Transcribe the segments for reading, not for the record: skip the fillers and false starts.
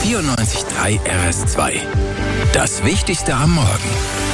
94.3 RS2. Das Wichtigste am Morgen.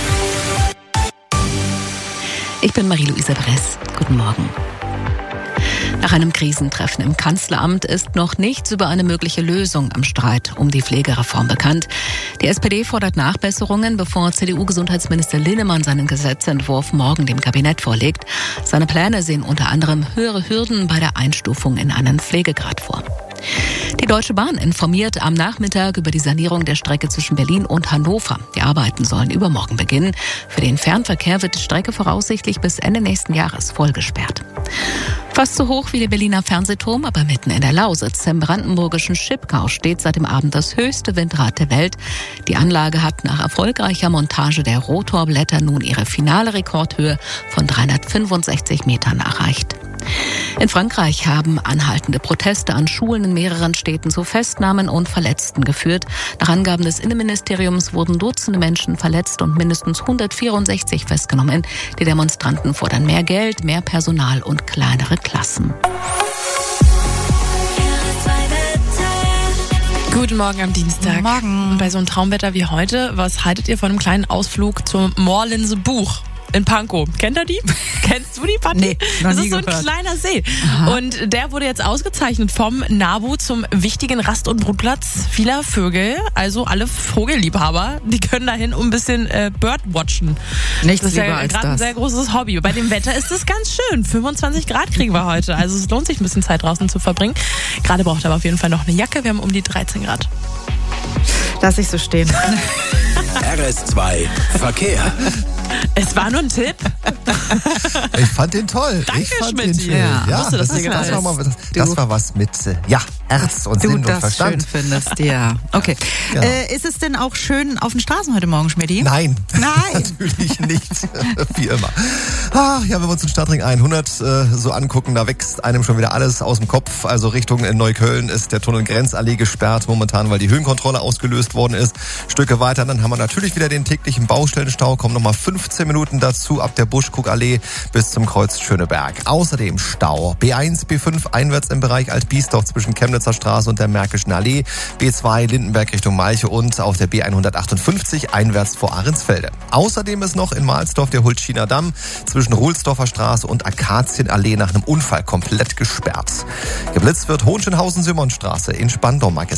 Ich bin Marie-Louise Bress. Guten Morgen. Nach einem Krisentreffen im Kanzleramt ist noch nichts über eine mögliche Lösung am Streit um die Pflegereform bekannt. Die SPD fordert Nachbesserungen, bevor CDU-Gesundheitsminister Linnemann seinen Gesetzentwurf morgen dem Kabinett vorlegt. Seine Pläne sehen unter anderem höhere Hürden bei der Einstufung in einen Pflegegrad vor. Die Deutsche Bahn informiert am Nachmittag über die Sanierung der Strecke zwischen Berlin und Hannover. Die Arbeiten sollen übermorgen beginnen. Für den Fernverkehr wird die Strecke voraussichtlich bis Ende nächsten Jahres voll gesperrt. Fast so hoch wie der Berliner Fernsehturm, aber mitten in der Lausitz, im brandenburgischen Schipkau, steht seit dem Abend das höchste Windrad der Welt. Die Anlage hat nach erfolgreicher Montage der Rotorblätter nun ihre finale Rekordhöhe von 365 Metern erreicht. In Frankreich haben anhaltende Proteste an Schulen in mehreren Städten zu Festnahmen und Verletzten geführt. Nach Angaben des Innenministeriums wurden Dutzende Menschen verletzt und mindestens 164 festgenommen. Die Demonstranten fordern mehr Geld, mehr Personal und kleinere Klassen. Guten Morgen am Dienstag. Guten Morgen. Bei so einem Traumwetter wie heute, was haltet ihr von einem kleinen Ausflug zum Morlinse Buch in Pankow? Kennt ihr die? Kennst du die, Patti? Nee, noch das nie ist so ein gehört. kleiner See. Aha. Und der wurde jetzt ausgezeichnet vom NABU zum wichtigen Rast- und Brutplatz vieler Vögel. Also alle Vogelliebhaber, die können dahin um ein bisschen Birdwatchen. Nichts Das ist ja lieber als gerade ein das. sehr großes Hobby. Bei dem Wetter ist es ganz schön. 25 Grad kriegen wir heute. Also es lohnt sich ein bisschen Zeit draußen zu verbringen. Gerade braucht er aber auf jeden Fall noch eine Jacke. Wir haben um die 13 Grad. Lass ich so stehen. RS2 Verkehr. Es war nur ein Tipp. Ich fand den toll. Danke, ich fand Schmidti. den Ja, ja, wusste, dass das, dir das, gefallen war ist. mal, das war was mit Herz und Du Sinn und das Verstand. schön findest, ja. Okay. Genau. Ist es denn auch schön auf den Straßen heute Morgen, Schmidti? Nein, Nein. natürlich nicht. Wie immer. Ach, ja, wenn wir uns den Stadtring 100 so angucken, da wächst einem schon wieder alles aus dem Kopf. Also Richtung Neukölln ist der Tunnel Grenzallee gesperrt momentan, weil die Höhenkontrolle ausgelöst worden ist. Stücke weiter, dann haben wir natürlich wieder den täglichen Baustellenstau. Kommen nochmal 15 Minuten dazu ab der Buschkuckallee bis zum Kreuz Schöneberg. Außerdem Stau. B1, B5 einwärts im Bereich Alt-Biesdorf zwischen Chemnitzer Straße und der Märkischen Allee. B2 Lindenberg Richtung Malche und auf der B158 einwärts vor Ahrensfelde. Außerdem ist noch in Mahlsdorf der Hultschiner Damm zwischen Ruhlsdorfer Straße und Akazienallee nach einem Unfall komplett gesperrt. Geblitzt wird Hohenschönhausen-Simonstraße in Spandau.